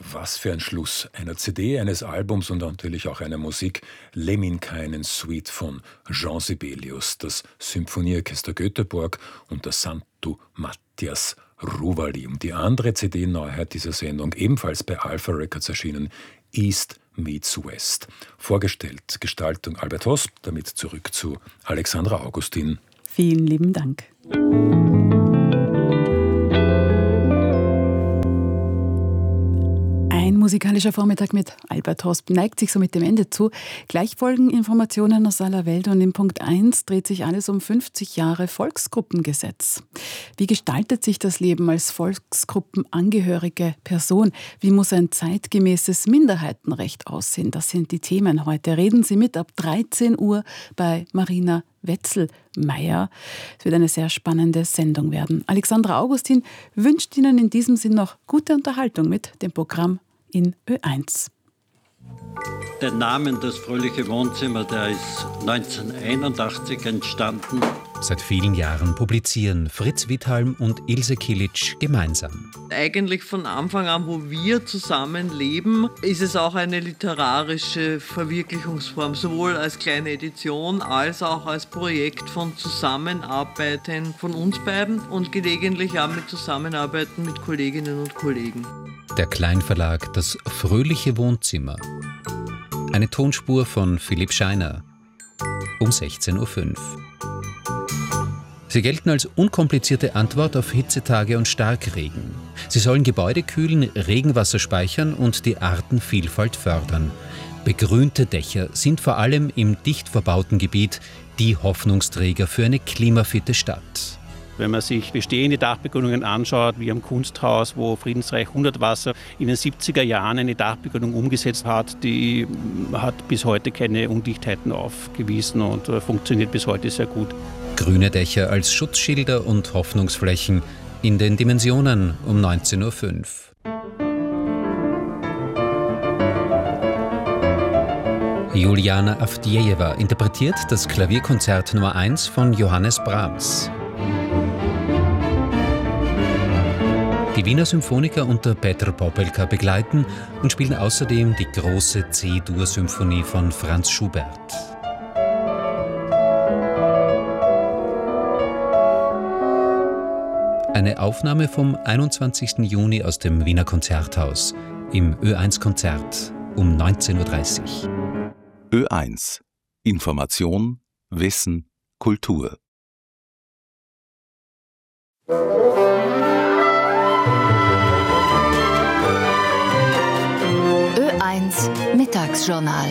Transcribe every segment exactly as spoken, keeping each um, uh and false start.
Was für ein Schluss einer C D, eines Albums und natürlich auch einer Musik. Lemminkainen Suite von Jean Sibelius, das Symphonieorchester Göteborg und der Santu Matthias Ruvali. Und die andere C D-Neuheit dieser Sendung, ebenfalls bei Alpha Records erschienen, East meets West. Vorgestellt, Gestaltung Albert Hosp, damit zurück zu Alexandra Augustin. Vielen lieben Dank. Ein musikalischer Vormittag mit Albert Hosp neigt sich so mit dem Ende zu. Gleich folgen Informationen aus aller Welt und in Punkt eins dreht sich alles um fünfzig Jahre Volksgruppengesetz. Wie gestaltet sich das Leben als volksgruppenangehörige Person? Wie muss ein zeitgemäßes Minderheitenrecht aussehen? Das sind die Themen heute. Reden Sie mit ab dreizehn Uhr bei Marina Wetzelmeier. Es wird eine sehr spannende Sendung werden. Alexandra Augustin wünscht Ihnen in diesem Sinn noch gute Unterhaltung mit dem Programm in Ö eins. Der Name Das fröhliche Wohnzimmer, der ist neunzehnhunderteinundachtzig entstanden. Seit vielen Jahren publizieren Fritz Withalm und Ilse Kilic gemeinsam. Eigentlich von Anfang an, wo wir zusammenleben, ist es auch eine literarische Verwirklichungsform, sowohl als kleine Edition als auch als Projekt von Zusammenarbeiten von uns beiden und gelegentlich auch mit Zusammenarbeiten mit Kolleginnen und Kollegen. Der Kleinverlag Das fröhliche Wohnzimmer. Eine Tonspur von Philipp Scheiner. Um sechzehn Uhr fünf. Sie gelten als unkomplizierte Antwort auf Hitzetage und Starkregen. Sie sollen Gebäude kühlen, Regenwasser speichern und die Artenvielfalt fördern. Begrünte Dächer sind vor allem im dicht verbauten Gebiet die Hoffnungsträger für eine klimafitte Stadt. Wenn man sich bestehende Dachbegrünungen anschaut, wie am Kunsthaus, wo Friedensreich Hundertwasser in den siebziger Jahren eine Dachbegrünung umgesetzt hat, die hat bis heute keine Undichtheiten aufgewiesen und funktioniert bis heute sehr gut. Grüne Dächer als Schutzschilder und Hoffnungsflächen in den Dimensionen um neunzehn Uhr fünf. Juliana Avdjejewa interpretiert das Klavierkonzert Nummer eins von Johannes Brahms. Die Wiener Symphoniker unter Petr Popelka begleiten und spielen außerdem die große C-Dur-Symphonie von Franz Schubert. Eine Aufnahme vom einundzwanzigsten Juni aus dem Wiener Konzerthaus im Ö eins Konzert um neunzehn Uhr dreißig. Ö eins. Information, Wissen, Kultur. Ö eins Mittagsjournal.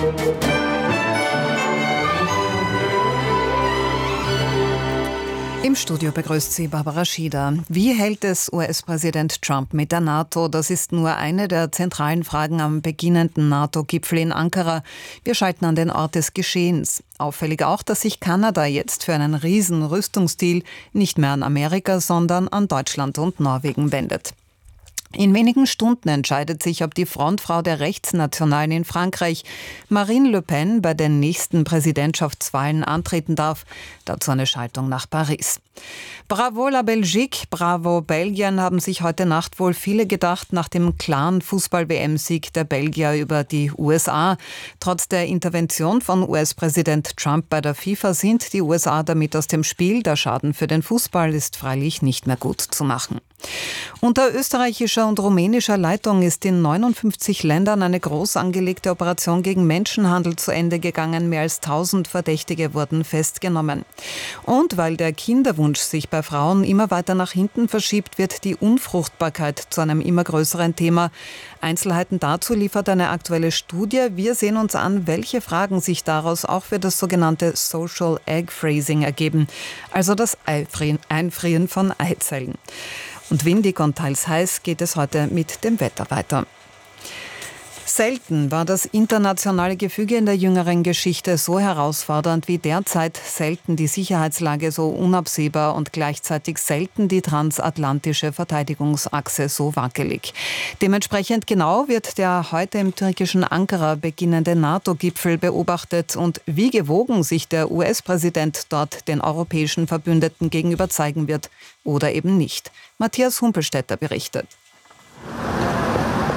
Im Studio begrüßt Sie Barbara Schieder. Wie hält es U S-Präsident Trump mit der NATO? Das ist nur eine der zentralen Fragen am beginnenden NATO-Gipfel in Ankara. Wir schalten an den Ort des Geschehens. Auffällig auch, dass sich Kanada jetzt für einen riesen Rüstungsdeal nicht mehr an Amerika, sondern an Deutschland und Norwegen wendet. In wenigen Stunden entscheidet sich, ob die Frontfrau der Rechtsnationalen in Frankreich, Marine Le Pen, bei den nächsten Präsidentschaftswahlen antreten darf. Dazu eine Schaltung nach Paris. Bravo la Belgique, bravo Belgien, haben sich heute Nacht wohl viele gedacht nach dem klaren Fußball-W M-Sieg der Belgier über die U S A. Trotz der Intervention von U S-Präsident Trump bei der FIFA sind die U S A damit aus dem Spiel. Der Schaden für den Fußball ist freilich nicht mehr gut zu machen. Unter österreichischer und rumänischer Leitung ist in neunundfünfzig Ländern eine groß angelegte Operation gegen Menschenhandel zu Ende gegangen. Mehr als tausend Verdächtige wurden festgenommen. Und weil der Kinderwunsch sich bei Frauen immer weiter nach hinten verschiebt, wird die Unfruchtbarkeit zu einem immer größeren Thema. Einzelheiten dazu liefert eine aktuelle Studie. Wir sehen uns an, welche Fragen sich daraus auch für das sogenannte Social Egg Freezing ergeben, also das Einfrieren von Eizellen. Und windig und teils heiß geht es heute mit dem Wetter weiter. Selten war das internationale Gefüge in der jüngeren Geschichte so herausfordernd wie derzeit, selten die Sicherheitslage so unabsehbar und gleichzeitig selten die transatlantische Verteidigungsachse so wackelig. Dementsprechend genau wird der heute im türkischen Ankara beginnende NATO-Gipfel beobachtet und wie gewogen sich der U S-Präsident dort den europäischen Verbündeten gegenüber zeigen wird oder eben nicht. Matthias Humpelstädter berichtet.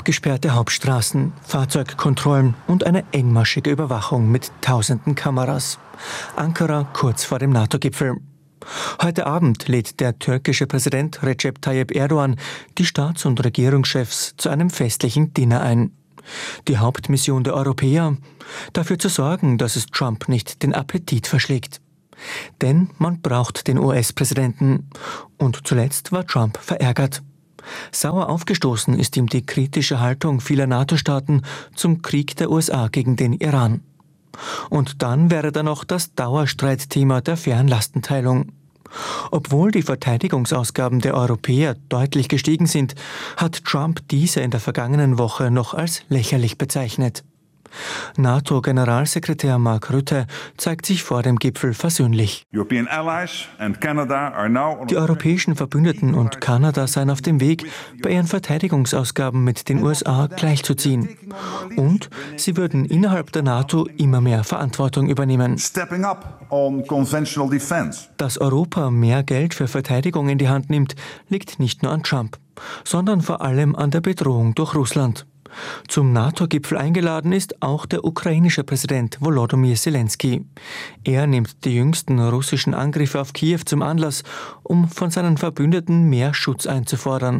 Abgesperrte Hauptstraßen, Fahrzeugkontrollen und eine engmaschige Überwachung mit tausenden Kameras. Ankara kurz vor dem NATO-Gipfel. Heute Abend lädt der türkische Präsident Recep Tayyip Erdogan die Staats- und Regierungschefs zu einem festlichen Dinner ein. Die Hauptmission der Europäer? Dafür zu sorgen, dass es Trump nicht den Appetit verschlägt. Denn man braucht den U S-Präsidenten. Und zuletzt war Trump verärgert. Sauer aufgestoßen ist ihm die kritische Haltung vieler NATO-Staaten zum Krieg der U S A gegen den Iran. Und dann wäre da noch das Dauerstreitthema der fairen Lastenteilung. Obwohl die Verteidigungsausgaben der Europäer deutlich gestiegen sind, hat Trump diese in der vergangenen Woche noch als lächerlich bezeichnet. NATO-Generalsekretär Mark Rutte zeigt sich vor dem Gipfel versöhnlich. Die europäischen Verbündeten und Kanada seien auf dem Weg, bei ihren Verteidigungsausgaben mit den U S A gleichzuziehen. Und sie würden innerhalb der NATO immer mehr Verantwortung übernehmen. Dass Europa mehr Geld für Verteidigung in die Hand nimmt, liegt nicht nur an Trump, sondern vor allem an der Bedrohung durch Russland. Zum NATO-Gipfel eingeladen ist auch der ukrainische Präsident Volodymyr Zelensky. Er nimmt die jüngsten russischen Angriffe auf Kiew zum Anlass, um von seinen Verbündeten mehr Schutz einzufordern.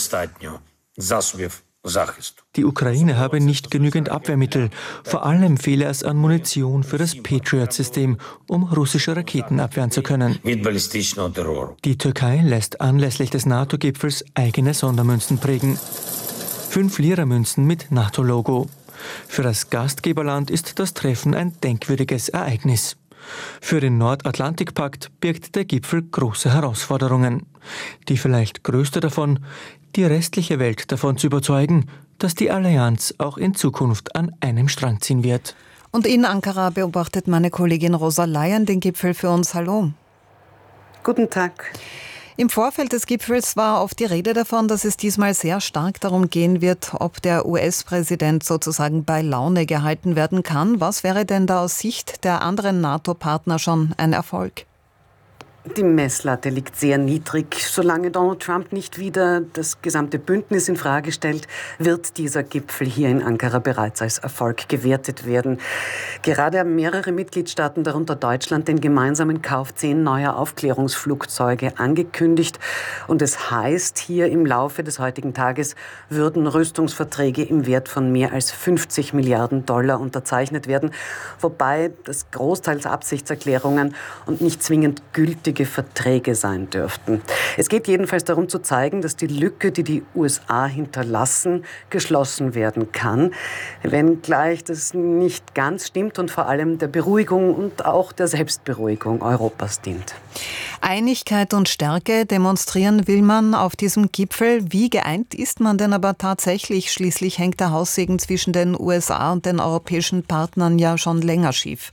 Die Ukraine habe nicht genügend Abwehrmittel, vor allem fehle es an Munition für das Patriot-System, um russische Raketen abwehren zu können. Die Türkei lässt anlässlich des NATO-Gipfels eigene Sondermünzen prägen. Fünf Lira-Münzen mit NATO-Logo. Für das Gastgeberland ist das Treffen ein denkwürdiges Ereignis. Für den Nordatlantikpakt birgt der Gipfel große Herausforderungen. Die vielleicht größte davon, die restliche Welt davon zu überzeugen, dass die Allianz auch in Zukunft an einem Strang ziehen wird. Und in Ankara beobachtet meine Kollegin Rosa Laien den Gipfel für uns. Hallo. Guten Tag. Im Vorfeld des Gipfels war oft die Rede davon, dass es diesmal sehr stark darum gehen wird, ob der U S-Präsident sozusagen bei Laune gehalten werden kann. Was wäre denn da aus Sicht der anderen NATO-Partner schon ein Erfolg? Die Messlatte liegt sehr niedrig. Solange Donald Trump nicht wieder das gesamte Bündnis in Frage stellt, wird dieser Gipfel hier in Ankara bereits als Erfolg gewertet werden. Gerade haben mehrere Mitgliedstaaten, darunter Deutschland, den gemeinsamen Kauf zehn neuer Aufklärungsflugzeuge angekündigt. Und es heißt, hier im Laufe des heutigen Tages würden Rüstungsverträge im Wert von mehr als fünfzig Milliarden Dollar unterzeichnet werden, wobei das großteils Absichtserklärungen und nicht zwingend gültige Verträge sein dürften. Es geht jedenfalls darum zu zeigen, dass die Lücke, die die U S A hinterlassen, geschlossen werden kann, wenngleich das nicht ganz stimmt und vor allem der Beruhigung und auch der Selbstberuhigung Europas dient. Einigkeit und Stärke demonstrieren will man auf diesem Gipfel. Wie geeint ist man denn aber tatsächlich? Schließlich hängt der Haussegen zwischen den U S A und den europäischen Partnern ja schon länger schief.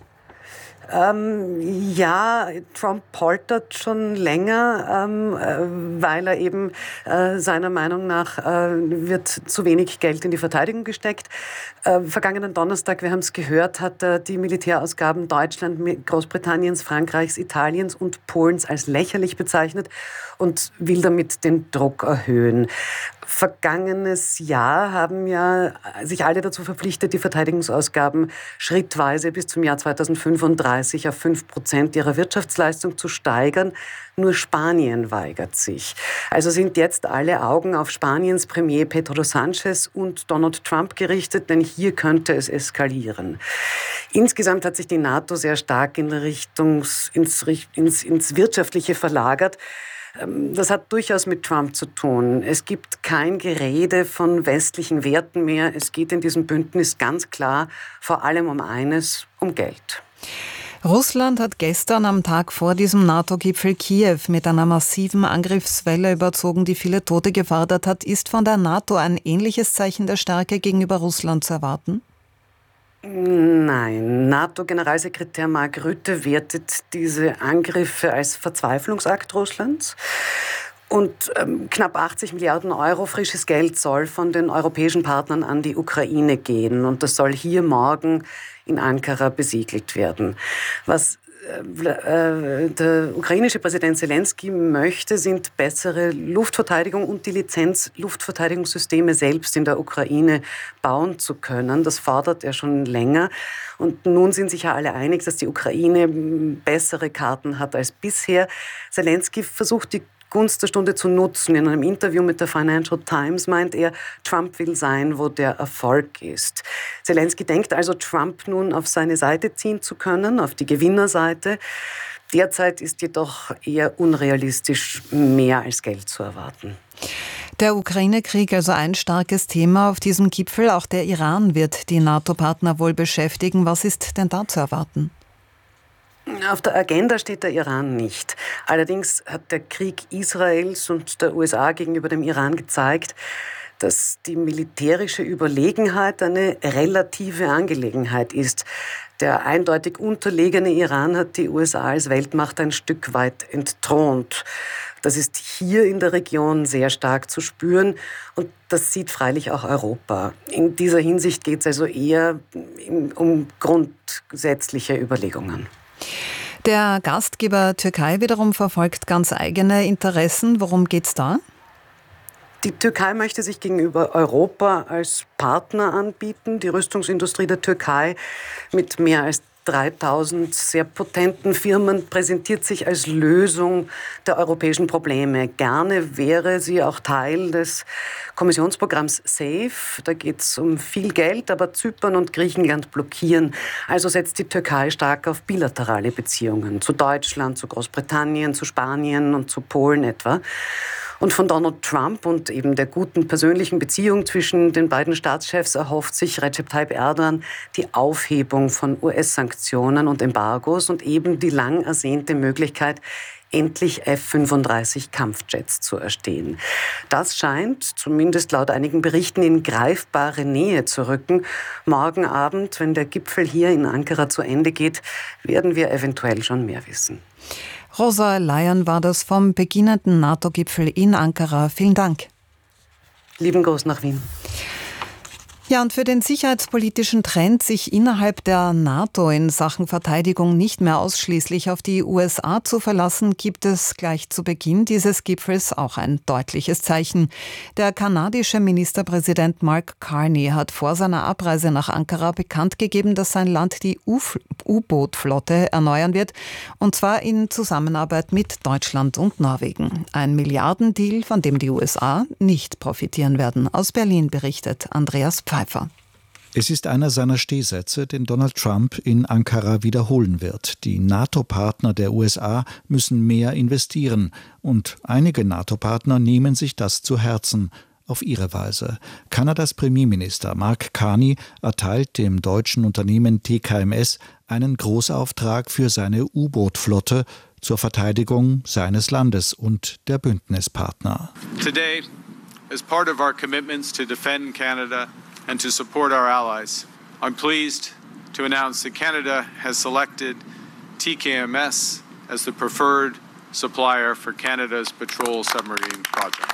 Ähm, ja, Trump poltert schon länger, ähm, äh, weil er eben äh, seiner Meinung nach äh, wird zu wenig Geld in die Verteidigung gesteckt. Äh, vergangenen Donnerstag, wir haben es gehört, hat er die Militärausgaben Deutschland, Großbritanniens, Frankreichs, Italiens und Polens als lächerlich bezeichnet und will damit den Druck erhöhen. Vergangenes Jahr haben ja sich alle dazu verpflichtet, die Verteidigungsausgaben schrittweise bis zum Jahr zweitausendfünfunddreißig auf fünf Prozent ihrer Wirtschaftsleistung zu steigern. Nur Spanien weigert sich. Also sind jetzt alle Augen auf Spaniens Premier Pedro Sánchez und Donald Trump gerichtet, denn hier könnte es eskalieren. Insgesamt hat sich die NATO sehr stark in Richtung, ins, ins, ins Wirtschaftliche verlagert. Das hat durchaus mit Trump zu tun. Es gibt kein Gerede von westlichen Werten mehr. Es geht in diesem Bündnis ganz klar vor allem um eines, um Geld. Russland hat gestern am Tag vor diesem NATO-Gipfel Kiew mit einer massiven Angriffswelle überzogen, die viele Tote gefordert hat. Ist von der NATO ein ähnliches Zeichen der Stärke gegenüber Russland zu erwarten? Nein, NATO-Generalsekretär Mark Rutte wertet diese Angriffe als Verzweiflungsakt Russlands. Und ähm, knapp achtzig Milliarden Euro frisches Geld soll von den europäischen Partnern an die Ukraine gehen. Und das soll hier morgen in Ankara besiegelt werden. Was äh, der ukrainische Präsident Zelensky möchte, sind bessere Luftverteidigung und die Lizenz, Luftverteidigungssysteme selbst in der Ukraine bauen zu können. Das fordert er schon länger. Und nun sind sich ja alle einig, dass die Ukraine bessere Karten hat als bisher. Zelensky versucht, die Gunst der Stunde zu nutzen. In einem Interview mit der Financial Times meint er, Trump will sein, wo der Erfolg ist. Zelensky denkt also, Trump nun auf seine Seite ziehen zu können, auf die Gewinnerseite. Derzeit ist jedoch eher unrealistisch, mehr als Geld zu erwarten. Der Ukraine-Krieg also ein starkes Thema auf diesem Gipfel. Auch der Iran wird die NATO-Partner wohl beschäftigen. Was ist denn da zu erwarten? Auf der Agenda steht der Iran nicht. Allerdings hat der Krieg Israels und der U S A gegenüber dem Iran gezeigt, dass die militärische Überlegenheit eine relative Angelegenheit ist. Der eindeutig unterlegene Iran hat die U S A als Weltmacht ein Stück weit entthront. Das ist hier in der Region sehr stark zu spüren und das sieht freilich auch Europa. In dieser Hinsicht geht es also eher um grundsätzliche Überlegungen. Der Gastgeber Türkei wiederum verfolgt ganz eigene Interessen. Worum geht's da? Die Türkei möchte sich gegenüber Europa als Partner anbieten. Die Rüstungsindustrie der Türkei mit mehr als dreitausend sehr potenten Firmen präsentiert sich als Lösung der europäischen Probleme. Gerne wäre sie auch Teil des Kommissionsprogramms SAFE. Da geht es um viel Geld, aber Zypern und Griechenland blockieren. Also setzt die Türkei stark auf bilaterale Beziehungen zu Deutschland, zu Großbritannien, zu Spanien und zu Polen etwa. Und von Donald Trump und eben der guten persönlichen Beziehung zwischen den beiden Staatschefs erhofft sich Recep Tayyip Erdogan die Aufhebung von U S-Sanktionen und Embargos und eben die lang ersehnte Möglichkeit, endlich F fünfunddreißig Kampfjets zu erstehen. Das scheint, zumindest laut einigen Berichten, in greifbare Nähe zu rücken. Morgen Abend, wenn der Gipfel hier in Ankara zu Ende geht, werden wir eventuell schon mehr wissen. Rosa Layan war das vom beginnenden NATO-Gipfel in Ankara. Vielen Dank. Lieben Gruß nach Wien. Ja, und für den sicherheitspolitischen Trend, sich innerhalb der NATO in Sachen Verteidigung nicht mehr ausschließlich auf die U S A zu verlassen, gibt es gleich zu Beginn dieses Gipfels auch ein deutliches Zeichen. Der kanadische Ministerpräsident Mark Carney hat vor seiner Abreise nach Ankara bekannt gegeben, dass sein Land die U-Boot-Flotte erneuern wird, und zwar in Zusammenarbeit mit Deutschland und Norwegen. Ein Milliardendeal, von dem die U S A nicht profitieren werden. Aus Berlin berichtet Andreas Pfeiffer. Es ist einer seiner Stehsätze, den Donald Trump in Ankara wiederholen wird. Die NATO-Partner der U S A müssen mehr investieren. Und einige NATO-Partner nehmen sich das zu Herzen, auf ihre Weise. Kanadas Premierminister Mark Carney erteilt dem deutschen Unternehmen T K M S einen Großauftrag für seine U-Boot-Flotte zur Verteidigung seines Landes und der Bündnispartner. Today, as part of our commitments to defend Canada and to support our allies, I'm pleased to announce that Canada has selected T K M S as the preferred supplier for Canada's patrol submarine project.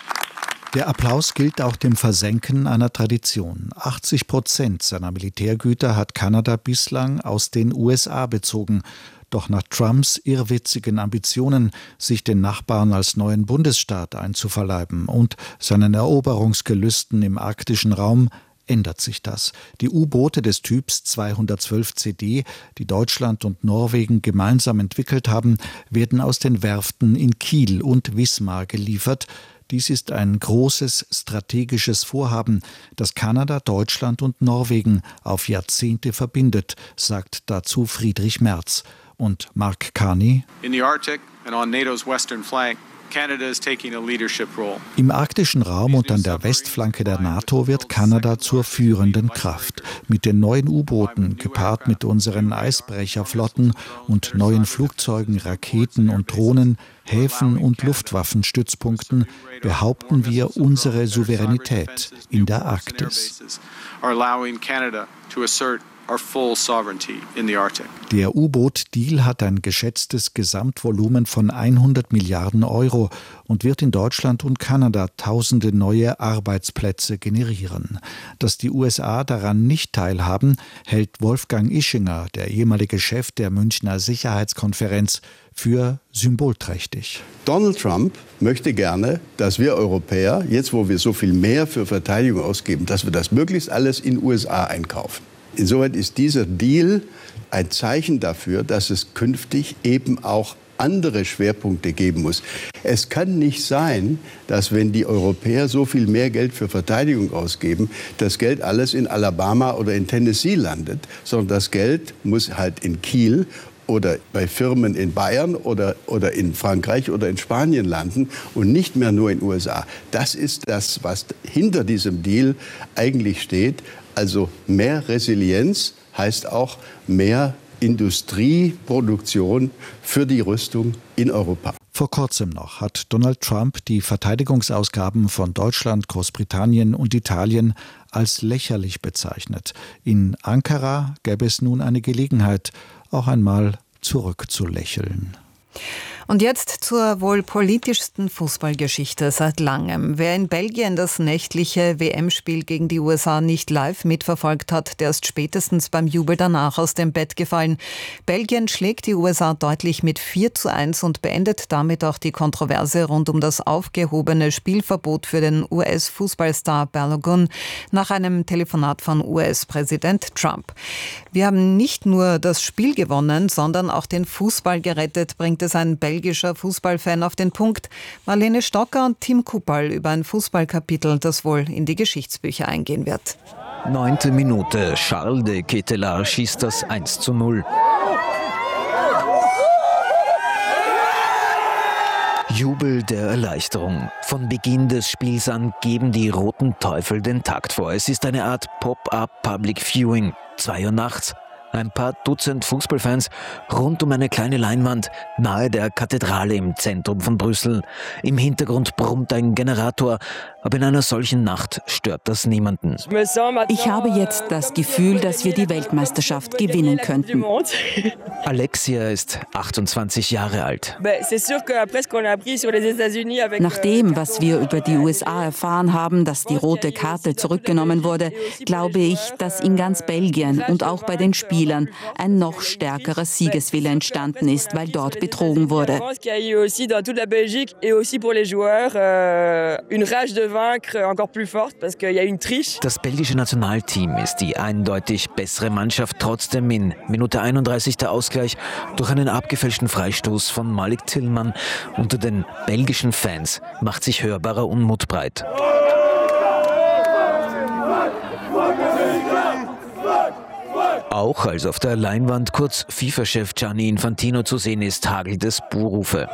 Der Applaus gilt auch dem Versenken einer Tradition. achtzig Prozent seiner Militärgüter hat Kanada bislang aus den U S A bezogen. Doch nach Trumps irrwitzigen Ambitionen, sich den Nachbarn als neuen Bundesstaat einzuverleiben und seinen Eroberungsgelüsten im arktischen Raum, ändert sich das. Die U-Boote des Typs zweihundertzwölf C D, die Deutschland und Norwegen gemeinsam entwickelt haben, werden aus den Werften in Kiel und Wismar geliefert. Dies ist ein großes strategisches Vorhaben, das Kanada, Deutschland und Norwegen auf Jahrzehnte verbindet, sagt dazu Friedrich Merz. Und Mark Carney: In the Arctic and on NATO's western flank, Canada is taking a leadership role. Im arktischen Raum und an der Westflanke der NATO wird Kanada zur führenden Kraft. Mit den neuen U-Booten, gepaart mit unseren Eisbrecherflotten und neuen Flugzeugen, Raketen und Drohnen, Häfen und Luftwaffenstützpunkten behaupten wir unsere Souveränität in der Arktis. our full sovereignty in the Arctic. Der U-Boot-Deal hat ein geschätztes Gesamtvolumen von hundert Milliarden Euro und wird in Deutschland und Kanada tausende neue Arbeitsplätze generieren. Dass die U S A daran nicht teilhaben, hält Wolfgang Ischinger, der ehemalige Chef der Münchner Sicherheitskonferenz, für symbolträchtig. Donald Trump möchte gerne, dass wir Europäer, jetzt wo wir so viel mehr für Verteidigung ausgeben, dass wir das möglichst alles in den U S A einkaufen. Insoweit ist dieser Deal ein Zeichen dafür, dass es künftig eben auch andere Schwerpunkte geben muss. Es kann nicht sein, dass wenn die Europäer so viel mehr Geld für Verteidigung ausgeben, das Geld alles in Alabama oder in Tennessee landet, sondern das Geld muss halt in Kiel oder bei Firmen in Bayern oder, oder in Frankreich oder in Spanien landen und nicht mehr nur in den U S A. Das ist das, was hinter diesem Deal eigentlich steht. Also mehr Resilienz heißt auch mehr Industrieproduktion für die Rüstung in Europa. Vor kurzem noch hat Donald Trump die Verteidigungsausgaben von Deutschland, Großbritannien und Italien als lächerlich bezeichnet. In Ankara gäbe es nun eine Gelegenheit, auch einmal zurückzulächeln. Und jetzt zur wohl politischsten Fußballgeschichte seit langem. Wer in Belgien das nächtliche W M-Spiel gegen die U S A nicht live mitverfolgt hat, der ist spätestens beim Jubel danach aus dem Bett gefallen. Belgien schlägt die U S A deutlich mit vier zu eins und beendet damit auch die Kontroverse rund um das aufgehobene Spielverbot für den U S-Fußballstar Balogun nach einem Telefonat von U S-Präsident Trump. Wir haben nicht nur das Spiel gewonnen, sondern auch den Fußball gerettet, bringt es ein belgischer Fußballfan auf den Punkt. Marlene Stocker und Tim Kupal über ein Fußballkapitel, das wohl in die Geschichtsbücher eingehen wird. Neunte Minute. Charles de Ketelaere schießt das eins zu null. Jubel der Erleichterung. Von Beginn des Spiels an geben die Roten Teufel den Takt vor. Es ist eine Art Pop-up Public Viewing. Zwei Uhr nachts. Ein paar Dutzend Fußballfans rund um eine kleine Leinwand nahe der Kathedrale im Zentrum von Brüssel. Im Hintergrund brummt ein Generator, aber in einer solchen Nacht stört das niemanden. Ich habe jetzt das Gefühl, dass wir die Weltmeisterschaft gewinnen könnten. Alexia ist achtundzwanzig Jahre alt. Nach dem, was wir über die U S A erfahren haben, dass die rote Karte zurückgenommen wurde, glaube ich, dass in ganz Belgien und auch bei den Spielern ein noch stärkerer Siegeswille entstanden ist, weil dort betrogen wurde. Das belgische Nationalteam ist die eindeutig bessere Mannschaft, trotzdem in Minute einunddreißig der Ausgleich durch einen abgefälschten Freistoß von Malik Tillmann. Unter den belgischen Fans macht sich hörbarer Unmut breit. Auch als auf der Leinwand kurz FIFA-Chef Gianni Infantino zu sehen ist, hagelt es Buhrufe.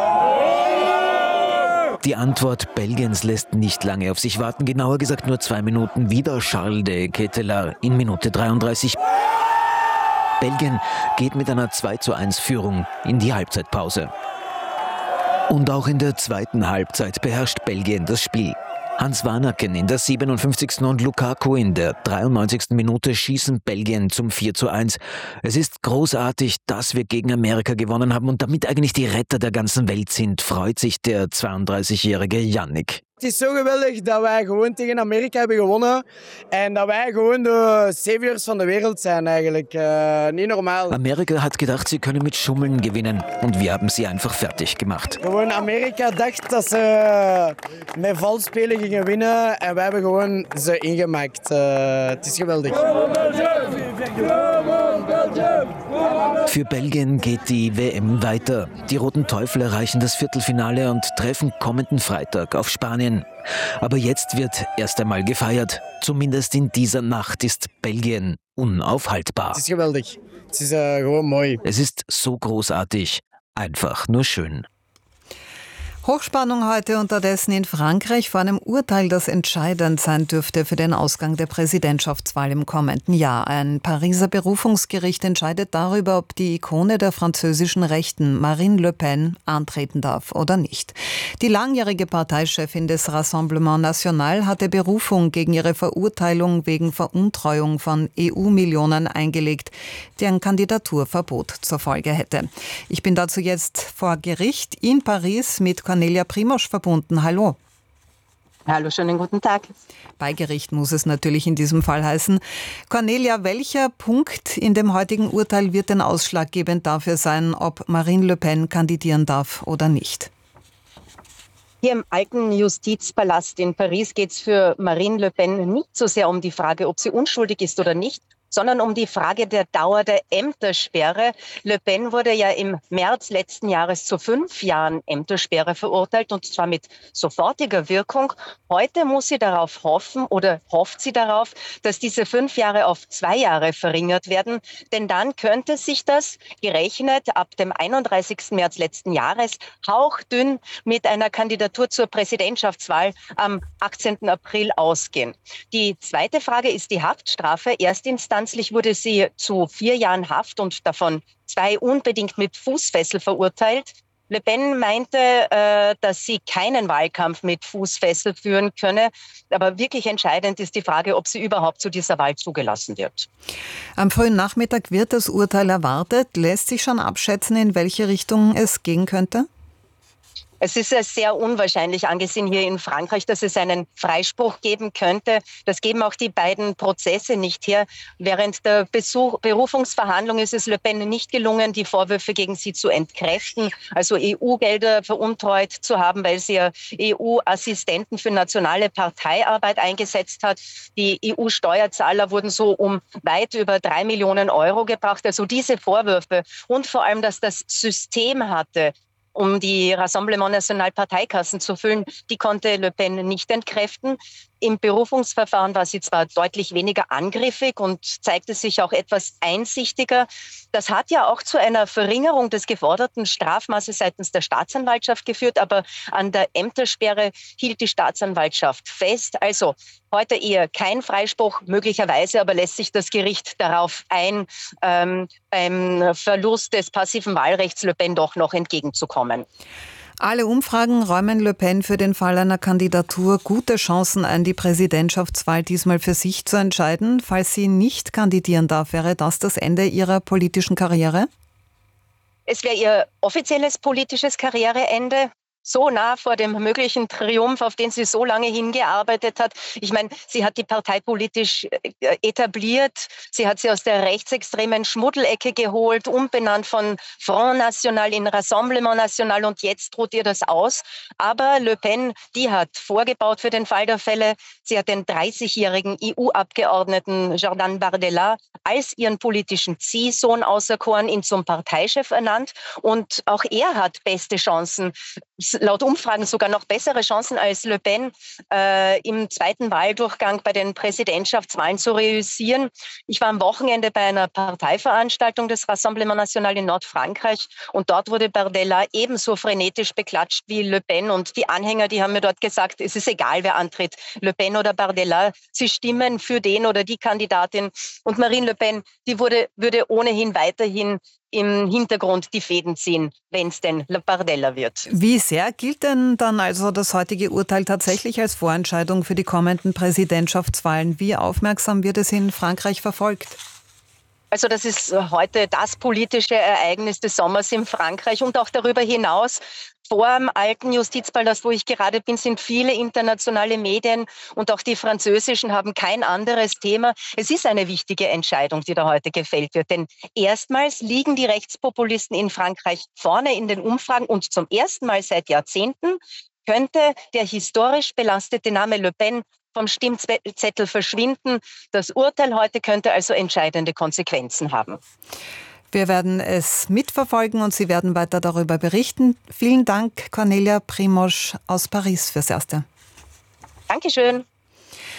Die Antwort Belgiens lässt nicht lange auf sich warten, genauer gesagt nur zwei Minuten. Wieder Charles de Ketelaere in Minute dreiunddreißig. Belgien geht mit einer zwei zu eins Führung in die Halbzeitpause. Und auch in der zweiten Halbzeit beherrscht Belgien das Spiel. Hans Warnaken in der siebenundfünfzigsten und Lukaku in der dreiundneunzigsten Minute schießen Belgien zum vier zu eins. Es ist großartig, dass wir gegen Amerika gewonnen haben und damit eigentlich die Retter der ganzen Welt sind, freut sich der zweiunddreißigjährige Yannick. Het is zo geweldig dat wij gewoon tegen Amerika hebben gewonnen en dat wij gewoon de saviors van de wereld zijn eigenlijk. Uh, niet normaal. Amerika hat gedacht, sie können mit Schummeln gewinnen und wir haben sie einfach fertig gemacht. Gewoon Amerika dacht dat ze met vals spelen gingen winnen en wij hebben gewoon ze ingemaakt. Uh, het is geweldig. Für Belgien geht die W M weiter. Die Roten Teufel erreichen das Viertelfinale und treffen kommenden Freitag auf Spanien. Aber jetzt wird erst einmal gefeiert. Zumindest in dieser Nacht ist Belgien unaufhaltbar. Es ist geweldig. Es ist uh, gewoon mooi. Es ist so großartig. Einfach nur schön. Hochspannung heute unterdessen in Frankreich vor einem Urteil, das entscheidend sein dürfte für den Ausgang der Präsidentschaftswahl im kommenden Jahr. Ein Pariser Berufungsgericht entscheidet darüber, ob die Ikone der französischen Rechten, Marine Le Pen, antreten darf oder nicht. Die langjährige Parteichefin des Rassemblement National hatte Berufung gegen ihre Verurteilung wegen Veruntreuung von E U-Millionen eingelegt, die ein Kandidaturverbot zur Folge hätte. Ich bin dazu jetzt vor Gericht in Paris mit Cornelia Primosch verbunden. Hallo. Hallo, schönen guten Tag. Bei Gericht muss es natürlich in diesem Fall heißen. Cornelia, welcher Punkt in dem heutigen Urteil wird denn ausschlaggebend dafür sein, ob Marine Le Pen kandidieren darf oder nicht? Hier im alten Justizpalast in Paris geht es für Marine Le Pen nicht so sehr um die Frage, ob sie unschuldig ist oder nicht, sondern um die Frage der Dauer der Ämtersperre. Le Pen wurde ja im März letzten Jahres zu fünf Jahren Ämtersperre verurteilt, und zwar mit sofortiger Wirkung. Heute muss sie darauf hoffen oder hofft sie darauf, dass diese fünf Jahre auf zwei Jahre verringert werden. Denn dann könnte sich das, gerechnet ab dem einunddreißigsten März letzten Jahres, hauchdünn mit einer Kandidatur zur Präsidentschaftswahl am achtzehnten April ausgehen. Die zweite Frage ist die Haftstrafe. Erstinstanz wurde sie zu vier Jahren Haft und davon zwei unbedingt mit Fußfessel verurteilt. Le Pen meinte, äh, dass sie keinen Wahlkampf mit Fußfessel führen könne. Aber wirklich entscheidend ist die Frage, ob sie überhaupt zu dieser Wahl zugelassen wird. Am frühen Nachmittag wird das Urteil erwartet. Lässt sich schon abschätzen, in welche Richtung es gehen könnte? Es ist sehr unwahrscheinlich angesehen hier in Frankreich, dass es einen Freispruch geben könnte. Das geben auch die beiden Prozesse nicht her. Während der Besuch, Berufungsverhandlung ist es Le Pen nicht gelungen, die Vorwürfe gegen sie zu entkräften, also E U-Gelder veruntreut zu haben, weil sie ja E U-Assistenten für nationale Parteiarbeit eingesetzt hat. Die E U-Steuerzahler wurden so um weit über drei Millionen Euro gebracht. Also diese Vorwürfe und vor allem, dass das System hatte, um die Rassemblement National Parteikassen zu füllen, die konnte Le Pen nicht entkräften. Im Berufungsverfahren war sie zwar deutlich weniger angriffig und zeigte sich auch etwas einsichtiger. Das hat ja auch zu einer Verringerung des geforderten Strafmaßes seitens der Staatsanwaltschaft geführt, aber an der Ämtersperre hielt die Staatsanwaltschaft fest. Also heute eher kein Freispruch, möglicherweise aber lässt sich das Gericht darauf ein, ähm, beim Verlust des passiven Wahlrechts Le Pen doch noch entgegenzukommen. Alle Umfragen räumen Le Pen für den Fall einer Kandidatur gute Chancen ein, die Präsidentschaftswahl diesmal für sich zu entscheiden. Falls sie nicht kandidieren darf, wäre das das Ende ihrer politischen Karriere? Es wäre ihr offizielles politisches Karriereende. So nah vor dem möglichen Triumph, auf den sie so lange hingearbeitet hat. Ich meine, sie hat die Partei politisch etabliert. Sie hat sie aus der rechtsextremen Schmuddelecke geholt, umbenannt von Front National in Rassemblement National, und jetzt droht ihr das aus. Aber Le Pen, die hat vorgebaut für den Fall der Fälle. Sie hat den dreißigjährigen E U-Abgeordneten Jordan Bardella als ihren politischen Ziehsohn auserkoren, ihn zum Parteichef ernannt. Und auch er hat beste Chancen, laut Umfragen sogar noch bessere Chancen als Le Pen, äh, im zweiten Wahldurchgang bei den Präsidentschaftswahlen zu reüssieren. Ich war am Wochenende bei einer Parteiveranstaltung des Rassemblement National in Nordfrankreich, und dort wurde Bardella ebenso frenetisch beklatscht wie Le Pen, und die Anhänger, die haben mir dort gesagt, es ist egal, wer antritt, Le Pen oder Bardella, sie stimmen für den oder die Kandidatin, und Marine Le Pen, die wurde, würde ohnehin weiterhin im Hintergrund die Fäden ziehen, wenn es denn Bardella wird. Wie sehr gilt denn dann also das heutige Urteil tatsächlich als Vorentscheidung für die kommenden Präsidentschaftswahlen? Wie aufmerksam wird es in Frankreich verfolgt? Also das ist heute das politische Ereignis des Sommers in Frankreich und auch darüber hinaus. Vor dem alten Justizpalast, wo ich gerade bin, sind viele internationale Medien und auch die französischen haben kein anderes Thema. Es ist eine wichtige Entscheidung, die da heute gefällt wird. Denn erstmals liegen die Rechtspopulisten in Frankreich vorne in den Umfragen, und zum ersten Mal seit Jahrzehnten könnte der historisch belastete Name Le Pen vom Stimmzettel verschwinden. Das Urteil heute könnte also entscheidende Konsequenzen haben. Wir werden es mitverfolgen und Sie werden weiter darüber berichten. Vielen Dank, Cornelia Primosch aus Paris, fürs Erste. Dankeschön.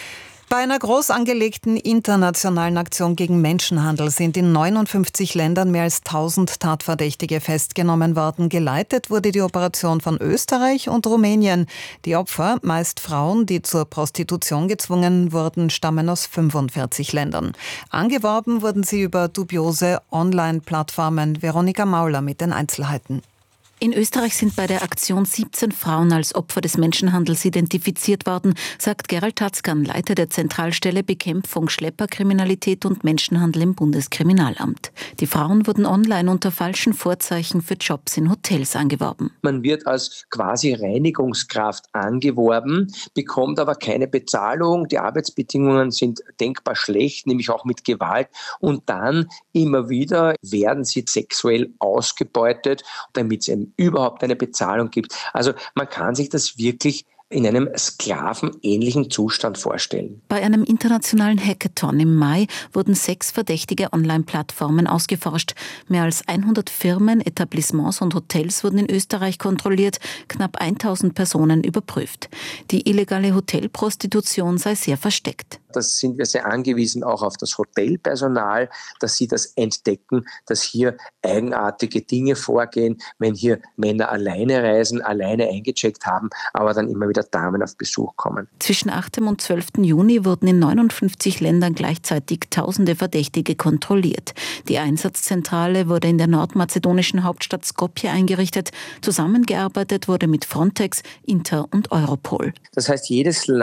Bei einer groß angelegten internationalen Aktion gegen Menschenhandel sind in neunundfünfzig Ländern mehr als tausend Tatverdächtige festgenommen worden. Geleitet wurde die Operation von Österreich und Rumänien. Die Opfer, meist Frauen, die zur Prostitution gezwungen wurden, stammen aus fünfundvierzig Ländern. Angeworben wurden sie über dubiose Online-Plattformen. Veronika Mauler mit den Einzelheiten. In Österreich sind bei der Aktion siebzehn Frauen als Opfer des Menschenhandels identifiziert worden, sagt Gerald Tatzkan, Leiter der Zentralstelle Bekämpfung Schlepperkriminalität und Menschenhandel im Bundeskriminalamt. Die Frauen wurden online unter falschen Vorzeichen für Jobs in Hotels angeworben. Man wird als quasi Reinigungskraft angeworben, bekommt aber keine Bezahlung. Die Arbeitsbedingungen sind denkbar schlecht, nämlich auch mit Gewalt. Und dann immer wieder werden sie sexuell ausgebeutet, damit es eben überhaupt eine Bezahlung gibt. Also man kann sich das wirklich in einem sklavenähnlichen Zustand vorstellen. Bei einem internationalen Hackathon im Mai wurden sechs verdächtige Online-Plattformen ausgeforscht. Mehr als hundert Firmen, Etablissements und Hotels wurden in Österreich kontrolliert, knapp tausend Personen überprüft. Die illegale Hotelprostitution sei sehr versteckt. Da sind wir sehr angewiesen auch auf das Hotelpersonal, dass sie das entdecken, dass hier eigenartige Dinge vorgehen, wenn hier Männer alleine reisen, alleine eingecheckt haben, aber dann immer wieder Damen auf Besuch kommen. Zwischen achtem und zwölften Juni wurden in neunundfünfzig Ländern gleichzeitig tausende Verdächtige kontrolliert. Die Einsatzzentrale wurde in der nordmazedonischen Hauptstadt Skopje eingerichtet. Zusammengearbeitet wurde mit Frontex, Inter und Europol. Das heißt, jedes Land